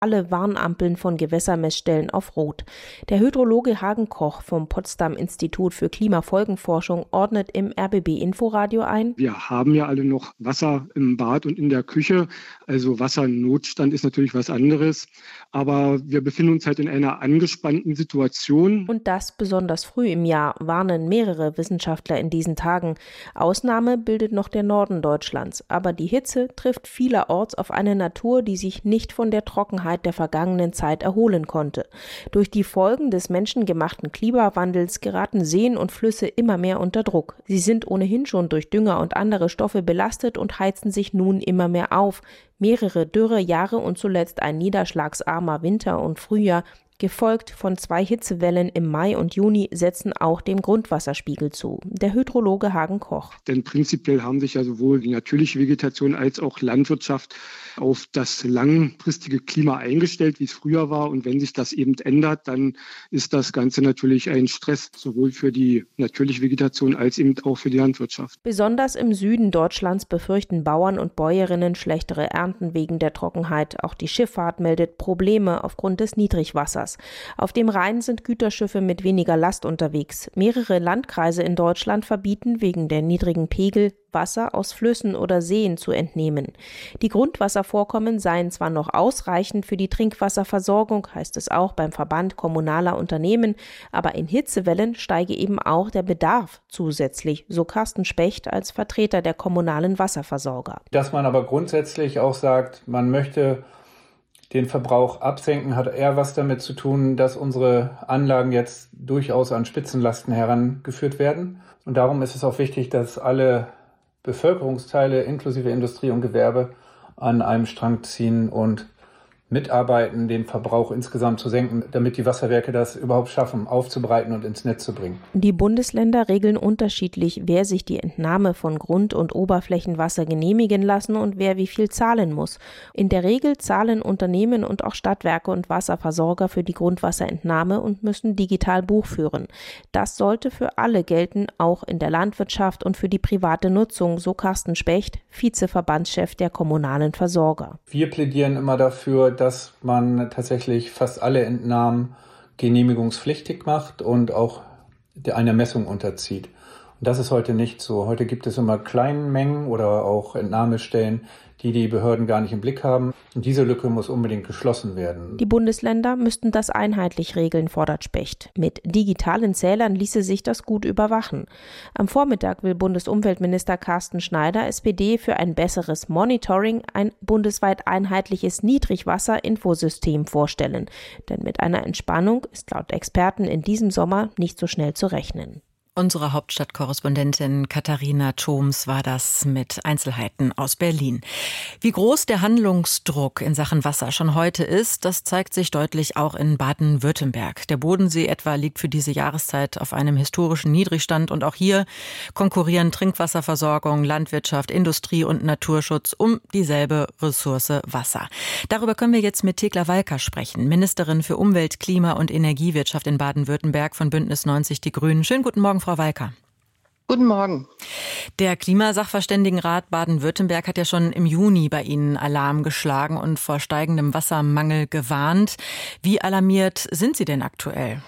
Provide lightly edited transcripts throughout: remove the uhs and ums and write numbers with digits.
alle Warnampeln von Gewässermessstellen auf Rot. Der Hydrologe Hagen Koch vom Potsdam-Institut für Klimafolgenforschung ordnet im RBB-Inforadio ein: Wir haben ja alle noch Wasser im Bad und in der Küche. Also Wassernotstand ist natürlich was anderes. Aber wir befinden uns halt in einer angespannten Situation. Und das besonders früh im Jahr, warnen mehrere Wissenschaftler in diesen Tagen. Ausnahme bildet noch der Norden Deutschlands. Aber die Hitze trifft vielerorts auf eine Natur, die sich nicht von der Trockenheit der vergangenen Zeit erholen konnte. Durch die Folgen des menschengemachten Klimawandels geraten Seen und Flüsse immer mehr unter Druck. Sie sind ohnehin schon durch Dünger und andere Stoffe belastet und heizen sich nun immer mehr auf. Mehrere Dürrejahre und zuletzt ein niederschlagsarmer Winter und Frühjahr, gefolgt von 2 Hitzewellen im Mai und Juni, setzen auch dem Grundwasserspiegel zu. Der Hydrologe Hagen Koch. Denn prinzipiell haben sich ja sowohl die natürliche Vegetation als auch Landwirtschaft auf das langfristige Klima eingestellt, wie es früher war. Und wenn sich das eben ändert, dann ist das Ganze natürlich ein Stress, sowohl für die natürliche Vegetation als eben auch für die Landwirtschaft. Besonders im Süden Deutschlands befürchten Bauern und Bäuerinnen schlechtere Ernten wegen der Trockenheit. Auch die Schifffahrt meldet Probleme aufgrund des Niedrigwassers. Auf dem Rhein sind Güterschiffe mit weniger Last unterwegs. Mehrere Landkreise in Deutschland verbieten wegen der niedrigen Pegel, Wasser aus Flüssen oder Seen zu entnehmen. Die Grundwasservorkommen seien zwar noch ausreichend für die Trinkwasserversorgung, heißt es auch beim Verband kommunaler Unternehmen, aber in Hitzewellen steige eben auch der Bedarf zusätzlich, so Carsten Specht als Vertreter der kommunalen Wasserversorger. Dass man aber grundsätzlich auch sagt, man möchte den Verbrauch absenken, hat eher was damit zu tun, dass unsere Anlagen jetzt durchaus an Spitzenlasten herangeführt werden. Und darum ist es auch wichtig, dass alle Bevölkerungsteile inklusive Industrie und Gewerbe an einem Strang ziehen und mitarbeiten, den Verbrauch insgesamt zu senken, damit die Wasserwerke das überhaupt schaffen, aufzubereiten und ins Netz zu bringen. Die Bundesländer regeln unterschiedlich, wer sich die Entnahme von Grund- und Oberflächenwasser genehmigen lassen und wer wie viel zahlen muss. In der Regel zahlen Unternehmen und auch Stadtwerke und Wasserversorger für die Grundwasserentnahme und müssen digital Buch führen. Das sollte für alle gelten, auch in der Landwirtschaft und für die private Nutzung, so Carsten Specht, Vizeverbandschef der kommunalen Versorger. Wir plädieren immer dafür, dass man tatsächlich fast alle Entnahmen genehmigungspflichtig macht und auch einer Messung unterzieht. Und das ist heute nicht so. Heute gibt es immer kleine Mengen oder auch Entnahmestellen, die die Behörden gar nicht im Blick haben. Und diese Lücke muss unbedingt geschlossen werden. Die Bundesländer müssten das einheitlich regeln, fordert Specht. Mit digitalen Zählern ließe sich das gut überwachen. Am Vormittag will Bundesumweltminister Carsten Schneider, SPD, für ein besseres Monitoring ein bundesweit einheitliches Niedrigwasser-Infosystem vorstellen. Denn mit einer Entspannung ist laut Experten in diesem Sommer nicht so schnell zu rechnen. Unsere Hauptstadtkorrespondentin Katharina Thoms war das mit Einzelheiten aus Berlin. Wie groß der Handlungsdruck in Sachen Wasser schon heute ist, das zeigt sich deutlich auch in Baden-Württemberg. Der Bodensee etwa liegt für diese Jahreszeit auf einem historischen Niedrigstand und auch hier konkurrieren Trinkwasserversorgung, Landwirtschaft, Industrie und Naturschutz um dieselbe Ressource Wasser. Darüber können wir jetzt mit Thekla Walker sprechen, Ministerin für Umwelt, Klima und Energiewirtschaft in Baden-Württemberg von Bündnis 90 Die Grünen. Schönen guten Morgen, Frau Walker. Guten Morgen. Der Klimasachverständigenrat Baden-Württemberg hat ja schon im Juni bei Ihnen Alarm geschlagen und vor steigendem Wassermangel gewarnt. Wie alarmiert sind Sie denn aktuell?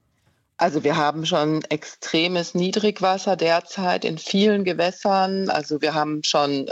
Also wir haben schon extremes Niedrigwasser derzeit in vielen Gewässern. Also wir haben schon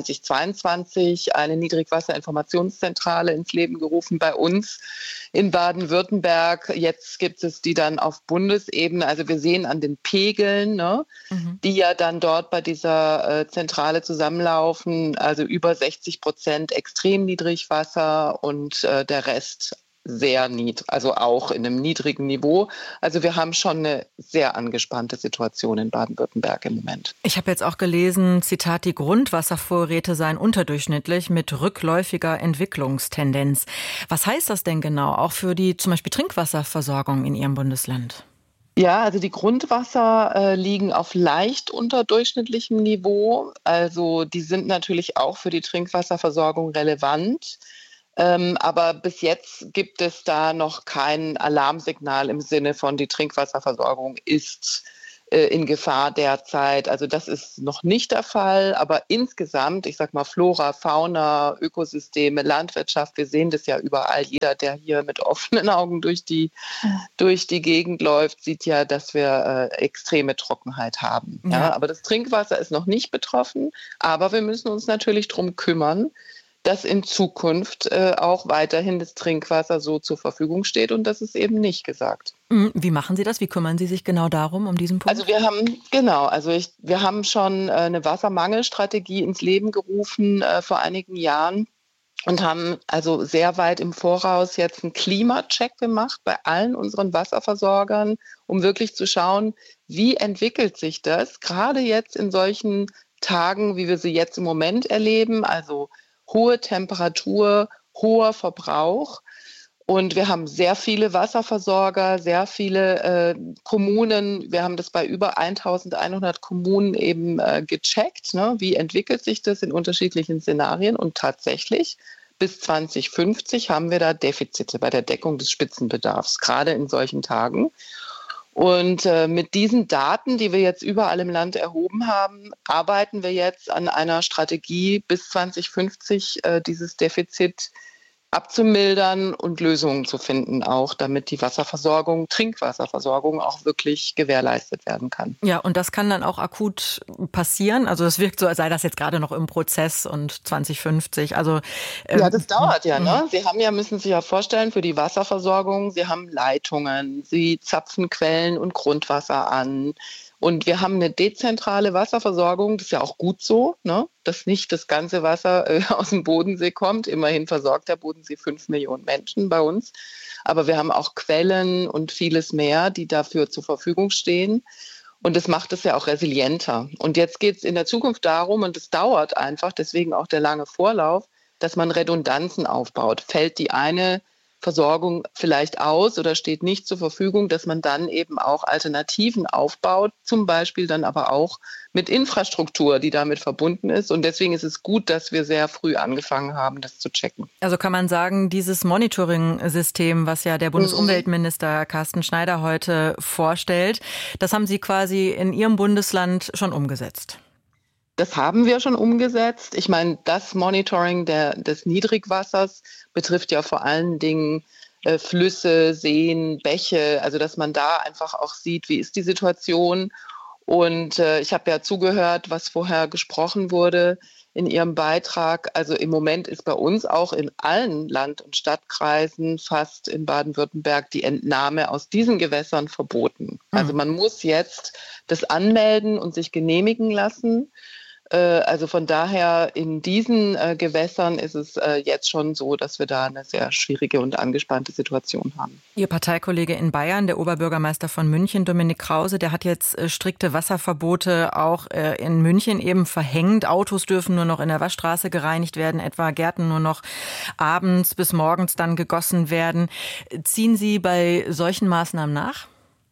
2022 eine Niedrigwasserinformationszentrale ins Leben gerufen bei uns in Baden-Württemberg. Jetzt gibt es die dann auf Bundesebene. Also wir sehen an den Pegeln, die ja dann dort bei dieser Zentrale zusammenlaufen, also über 60% extrem Niedrigwasser und der Rest sehr niedrig, also auch in einem niedrigen Niveau. Also wir haben schon eine sehr angespannte Situation in Baden-Württemberg im Moment. Ich habe jetzt auch gelesen, Zitat, die Grundwasservorräte seien unterdurchschnittlich mit rückläufiger Entwicklungstendenz. Was heißt das denn genau, auch für die zum Beispiel Trinkwasserversorgung in Ihrem Bundesland? Ja, also die Grundwasser liegen auf leicht unterdurchschnittlichem Niveau. Also die sind natürlich auch für die Trinkwasserversorgung relevant. Aber bis jetzt gibt es da noch kein Alarmsignal im Sinne von, die Trinkwasserversorgung ist in Gefahr derzeit. Also das ist noch nicht der Fall, aber insgesamt, ich sag mal Flora, Fauna, Ökosysteme, Landwirtschaft, wir sehen das ja überall. Jeder, der hier mit offenen Augen durch die Gegend läuft, sieht ja, dass wir extreme Trockenheit haben. Ja, aber das Trinkwasser ist noch nicht betroffen, aber wir müssen uns natürlich darum kümmern, dass in Zukunft auch weiterhin das Trinkwasser so zur Verfügung steht, und das ist eben nicht gesagt. Wie machen Sie das? Wie kümmern Sie sich genau darum, um diesen Punkt? Also wir haben schon eine Wassermangelstrategie ins Leben gerufen vor einigen Jahren und haben also sehr weit im Voraus jetzt einen Klimacheck gemacht bei allen unseren Wasserversorgern, um wirklich zu schauen, wie entwickelt sich das, gerade jetzt in solchen Tagen, wie wir sie jetzt im Moment erleben, also hohe Temperatur, hoher Verbrauch. Und wir haben sehr viele Wasserversorger, sehr viele Kommunen. Wir haben das bei über 1100 Kommunen eben gecheckt. Ne? Wie entwickelt sich das in unterschiedlichen Szenarien? Und tatsächlich, bis 2050 haben wir da Defizite bei der Deckung des Spitzenbedarfs, gerade in solchen Tagen. Und mit diesen Daten, die wir jetzt überall im Land erhoben haben, arbeiten wir jetzt an einer Strategie, bis 2050 dieses Defizit abzumildern und Lösungen zu finden, auch damit die Trinkwasserversorgung auch wirklich gewährleistet werden kann. Ja, und das kann dann auch akut passieren. Also es wirkt so, als sei das jetzt gerade noch im Prozess und 2050. Also ja, das dauert ja. Ne? Müssen sich ja vorstellen, für die Wasserversorgung, Sie haben Leitungen, Sie zapfen Quellen und Grundwasser an. Und wir haben eine dezentrale Wasserversorgung, das ist ja auch gut so, ne? Dass nicht das ganze Wasser aus dem Bodensee kommt. Immerhin versorgt der Bodensee 5 Millionen Menschen bei uns. Aber wir haben auch Quellen und vieles mehr, die dafür zur Verfügung stehen. Und das macht es ja auch resilienter. Und jetzt geht es in der Zukunft darum, und es dauert einfach, deswegen auch der lange Vorlauf, dass man Redundanzen aufbaut. Fällt die eine Versorgung vielleicht aus oder steht nicht zur Verfügung, dass man dann eben auch Alternativen aufbaut, zum Beispiel dann aber auch mit Infrastruktur, die damit verbunden ist. Und deswegen ist es gut, dass wir sehr früh angefangen haben, das zu checken. Also kann man sagen, dieses Monitoring-System, was ja der Bundesumweltminister Carsten Schneider heute vorstellt, das haben Sie quasi in Ihrem Bundesland schon umgesetzt. Das haben wir schon umgesetzt. Ich meine, das Monitoring des Niedrigwassers betrifft ja vor allen Dingen Flüsse, Seen, Bäche, also dass man da einfach auch sieht, wie ist die Situation. Und ich habe ja zugehört, was vorher gesprochen wurde in Ihrem Beitrag. Also im Moment ist bei uns auch in allen Land- und Stadtkreisen, fast in Baden-Württemberg, die Entnahme aus diesen Gewässern verboten. Also man muss jetzt das anmelden und sich genehmigen lassen. Also von daher in diesen Gewässern ist es jetzt schon so, dass wir da eine sehr schwierige und angespannte Situation haben. Ihr Parteikollege in Bayern, der Oberbürgermeister von München, Dominik Krause, der hat jetzt strikte Wasserverbote auch in München eben verhängt. Autos dürfen nur noch in der Waschstraße gereinigt werden, etwa Gärten nur noch abends bis morgens dann gegossen werden. Ziehen Sie bei solchen Maßnahmen nach?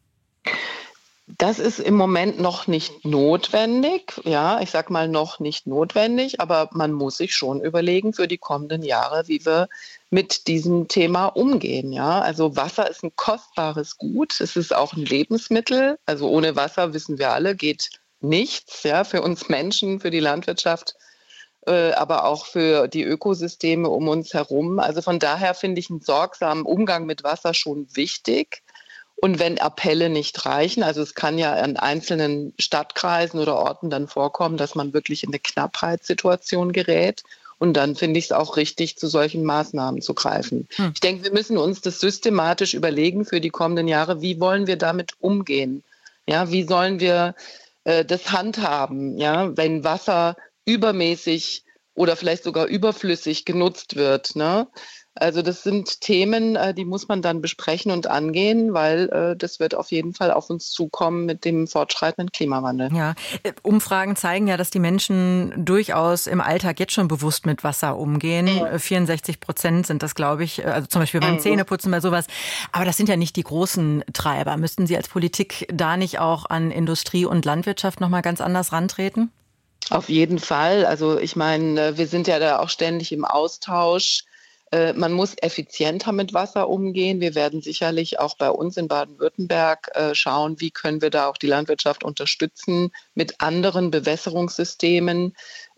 Das ist im Moment noch nicht notwendig. Ja, ich sag mal noch nicht notwendig, aber man muss sich schon überlegen für die kommenden Jahre, wie wir mit diesem Thema umgehen. Ja, also Wasser ist ein kostbares Gut. Es ist auch ein Lebensmittel. Also ohne Wasser, wissen wir alle, geht nichts. Ja, für uns Menschen, für die Landwirtschaft, aber auch für die Ökosysteme um uns herum. Also von daher finde ich einen sorgsamen Umgang mit Wasser schon wichtig. Und wenn Appelle nicht reichen, also es kann ja an einzelnen Stadtkreisen oder Orten dann vorkommen, dass man wirklich in eine Knappheitssituation gerät. Und dann finde ich es auch richtig, zu solchen Maßnahmen zu greifen. Ich denke, wir müssen uns das systematisch überlegen für die kommenden Jahre. Wie wollen wir damit umgehen? Ja, wie sollen wir das handhaben? Ja, wenn Wasser übermäßig oder vielleicht sogar überflüssig genutzt wird, ne? Also das sind Themen, die muss man dann besprechen und angehen, weil das wird auf jeden Fall auf uns zukommen mit dem fortschreitenden Klimawandel. Ja, Umfragen zeigen ja, dass die Menschen durchaus im Alltag jetzt schon bewusst mit Wasser umgehen. 64% sind das, glaube ich, also zum Beispiel beim Zähneputzen, bei sowas. Aber das sind ja nicht die großen Treiber. Müssten Sie als Politik da nicht auch an Industrie und Landwirtschaft noch mal ganz anders rantreten? Auf jeden Fall. Also ich meine, wir sind ja da auch ständig im Austausch. Man muss effizienter mit Wasser umgehen. Wir werden sicherlich auch bei uns in Baden-Württemberg schauen, wie können wir da auch die Landwirtschaft unterstützen mit anderen Bewässerungssystemen.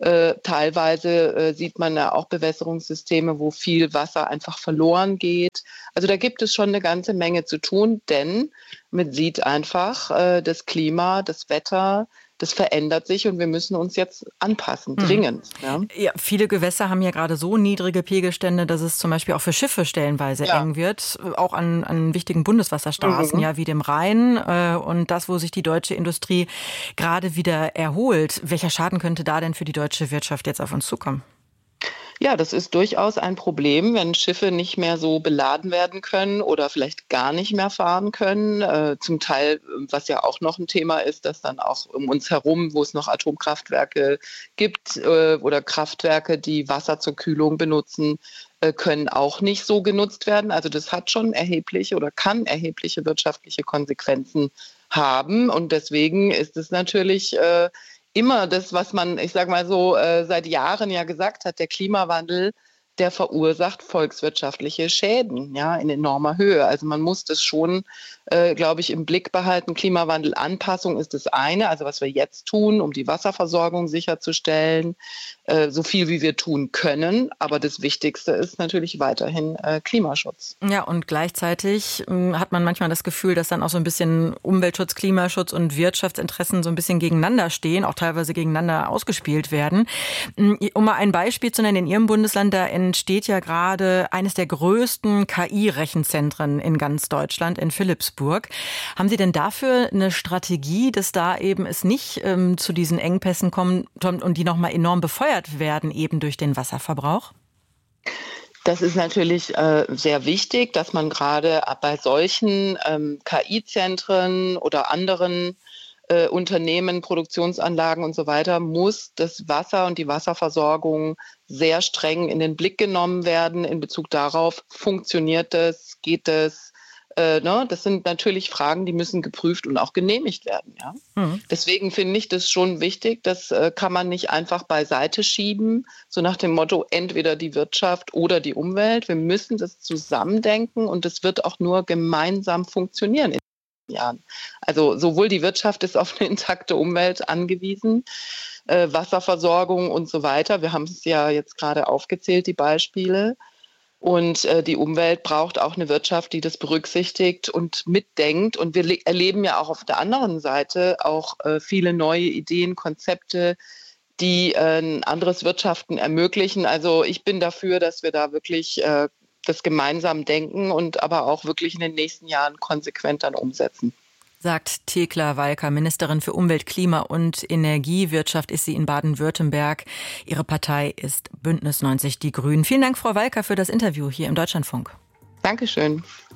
Teilweise sieht man ja auch Bewässerungssysteme, wo viel Wasser einfach verloren geht. Also da gibt es schon eine ganze Menge zu tun, denn man sieht einfach, das Klima, das Wetter, das verändert sich und wir müssen uns jetzt anpassen, dringend. Ja. Ja, viele Gewässer haben ja gerade so niedrige Pegelstände, dass es zum Beispiel auch für Schiffe stellenweise eng wird, auch an wichtigen Bundeswasserstraßen, wie dem Rhein. Und das, wo sich die deutsche Industrie gerade wieder erholt. Welcher Schaden könnte da denn für die deutsche Wirtschaft jetzt auf uns zukommen? Ja, das ist durchaus ein Problem, wenn Schiffe nicht mehr so beladen werden können oder vielleicht gar nicht mehr fahren können. Zum Teil, was ja auch noch ein Thema ist, dass dann auch um uns herum, wo es noch Atomkraftwerke gibt oder Kraftwerke, die Wasser zur Kühlung benutzen, können auch nicht so genutzt werden. Also das hat schon erhebliche oder kann erhebliche wirtschaftliche Konsequenzen haben. Und deswegen ist es natürlich immer das, was man, ich sage mal so, seit Jahren ja gesagt hat, der Klimawandel, der verursacht volkswirtschaftliche Schäden, ja, in enormer Höhe. Also man muss das schon, glaube ich, im Blick behalten. Klimawandelanpassung ist das eine, also was wir jetzt tun, um die Wasserversorgung sicherzustellen, so viel wie wir tun können. Aber das Wichtigste ist natürlich weiterhin Klimaschutz. Ja, und gleichzeitig hat man manchmal das Gefühl, dass dann auch so ein bisschen Umweltschutz, Klimaschutz und Wirtschaftsinteressen so ein bisschen gegeneinander stehen, auch teilweise gegeneinander ausgespielt werden. Um mal ein Beispiel zu nennen, in Ihrem Bundesland, da entsteht ja gerade eines der größten KI-Rechenzentren in ganz Deutschland, in Philippsburg. Haben Sie denn dafür eine Strategie, dass da eben es nicht zu diesen Engpässen kommt und die nochmal enorm befeuert werden, eben durch den Wasserverbrauch? Das ist natürlich sehr wichtig, dass man gerade bei solchen KI-Zentren oder anderen Unternehmen, Produktionsanlagen und so weiter, muss das Wasser und die Wasserversorgung sehr streng in den Blick genommen werden in Bezug darauf, funktioniert das, geht das? Das sind natürlich Fragen, die müssen geprüft und auch genehmigt werden. Ja? Deswegen finde ich das schon wichtig. Das kann man nicht einfach beiseite schieben, so nach dem Motto, entweder die Wirtschaft oder die Umwelt. Wir müssen das zusammendenken und es wird auch nur gemeinsam funktionieren. Jahren. Also sowohl die Wirtschaft ist auf eine intakte Umwelt angewiesen, Wasserversorgung und so weiter. Wir haben es ja jetzt gerade aufgezählt, die Beispiele. Und die Umwelt braucht auch eine Wirtschaft, die das berücksichtigt und mitdenkt. Und wir erleben ja auch auf der anderen Seite auch viele neue Ideen, Konzepte, die ein anderes Wirtschaften ermöglichen. Also ich bin dafür, dass wir da wirklich das gemeinsam denken und aber auch wirklich in den nächsten Jahren konsequent dann umsetzen. Sagt Thekla Walker, Ministerin für Umwelt, Klima und Energiewirtschaft ist sie in Baden-Württemberg. Ihre Partei ist Bündnis 90 Die Grünen. Vielen Dank, Frau Walker, für das Interview hier im Deutschlandfunk. Dankeschön.